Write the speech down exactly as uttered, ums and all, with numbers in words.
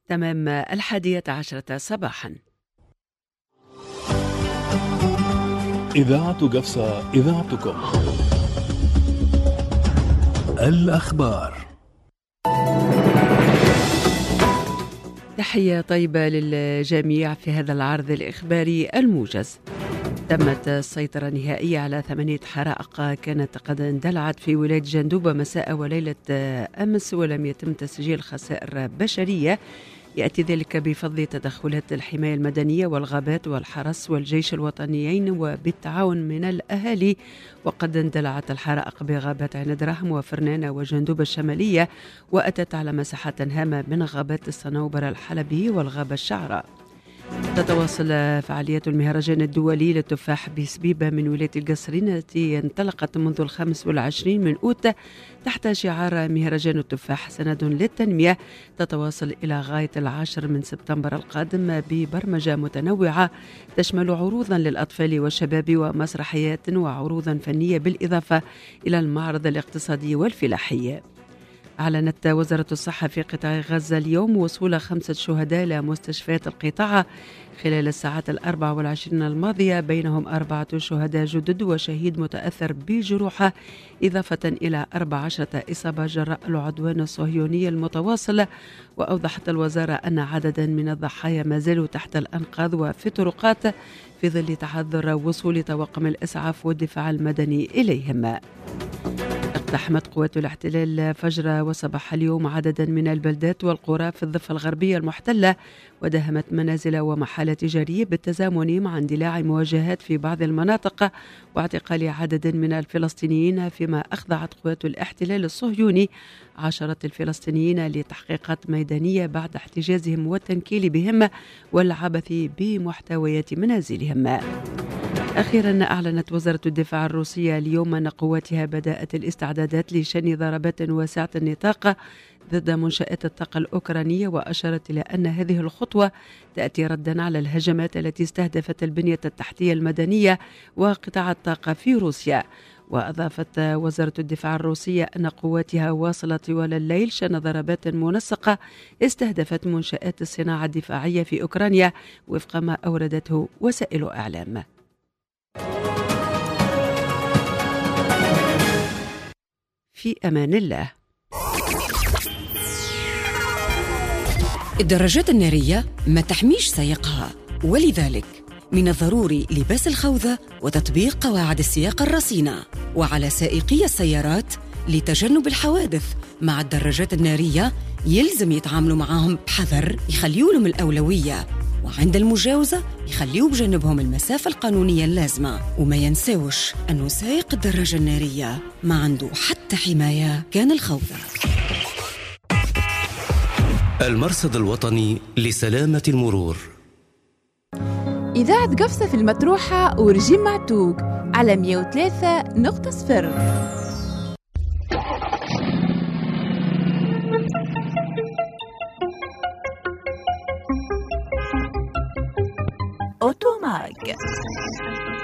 تمام الحادية عشرة صباحا. إذاعة قفصة، إذاعتكم. الأخبار. تحية طيبة للجميع في هذا العرض الإخباري الموجز. تمت السيطرة النهائية على ثمانية حرائق كانت قد اندلعت في ولاية جندوبة مساء وليلة أمس، ولم يتم تسجيل خسائر بشرية. يأتي ذلك بفضل تدخلات الحماية المدنية والغابات والحرس والجيش الوطنيين وبالتعاون من الأهالي. وقد اندلعت الحرائق بغابات عين دراهم وفرنانة وجندوبة الشمالية، وأتت على مساحات هامة من غابات الصنوبر الحلبي والغابة الشعراء. تتواصل فعاليات المهرجان الدولي للتفاح بسبيبة من ولاية القصرين التي انطلقت منذ الخامس والعشرين من أوت تحت شعار مهرجان التفاح سند للتنمية. تتواصل إلى غاية العاشر من سبتمبر القادم ببرمجة متنوعة تشمل عروضا للأطفال والشباب ومسرحيات وعروضا فنية، بالإضافة إلى المعرض الاقتصادي والفلاحي. أعلنت وزارة الصحة في قطاع غزة اليوم وصول خمسة شهداء إلى مستشفيات القطاع خلال الساعات الأربع والعشرين الماضية، بينهم أربعة شهداء جدد وشهيد متأثر بجروحه، إضافة إلى أربع عشرة إصابة جراء العدوان الصهيوني المتواصل. وأوضحت الوزارة أن عددا من الضحايا ما زالوا تحت الأنقاض وفي الطرقات في ظل تعذر وصول طواقم الإسعاف والدفاع المدني إليهم. اقتحمت قوات الاحتلال فجر وصباح اليوم عددا من البلدات والقرى في الضفة الغربية المحتلة، وداهمت منازل ومحال تجارية بالتزامن مع اندلاع مواجهات في بعض المناطق واعتقال عدد من الفلسطينيين، فيما أخضعت قوات الاحتلال الصهيوني عشرات الفلسطينيين لتحقيقات ميدانية بعد احتجازهم والتنكيل بهم والعبث بمحتويات منازلهم. أخيرا أعلنت وزارة الدفاع الروسية اليوم أن قواتها بدأت الاستعدادات لشن ضربات واسعة النطاق ضد منشآت الطاقة الأوكرانية، وأشارت إلى أن هذه الخطوة تأتي ردا على الهجمات التي استهدفت البنية التحتية المدنية وقطاع الطاقة في روسيا. وأضافت وزارة الدفاع الروسية أن قواتها واصلة طوال الليل شن ضربات منسقة استهدفت منشآت الصناعة الدفاعية في أوكرانيا وفق ما أوردته وسائل إعلام. في أمان الله. الدراجات النارية ما تحميش سائقها، ولذلك من الضروري لباس الخوذة وتطبيق قواعد السياقة الرصينة. وعلى سائقي السيارات لتجنب الحوادث مع الدراجات النارية يلزم يتعاملوا معهم بحذر، يخليوا لهم الأولوية، وعند المجاوزة يخليوا بجانبهم المسافة القانونية اللازمة. وما ينساوش أنه سائق الدراجة النارية ما عنده حتى حماية كان الخوذة. المرصد الوطني لسلامة المرور. إذاعة قفصة في المطروحة ورجيم معتوق على مية وثلاثة نقطة صفر. أوتوماك.